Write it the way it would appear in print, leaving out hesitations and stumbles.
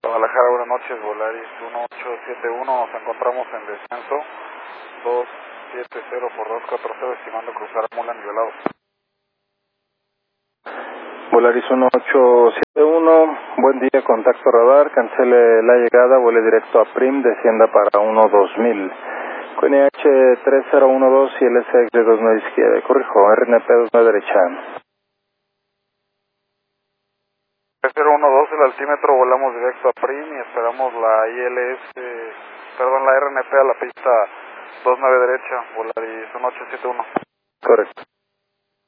Guadalajara, buenas noches, Volaris 1871, nos encontramos en descenso 270 por 240, estimando cruzar Mula nivelado. Volaris 1871, buen día, contacto radar, cancele la llegada, vuele directo a Prim, descienda para 12000. Con IH 3012 y LSX de 29 izquierda, corrijo, RNP 29 derecha. 3012, el altímetro, volamos directo a Prim y esperamos la la RNP a la pista 29 derecha, Volaris 1871. Correcto.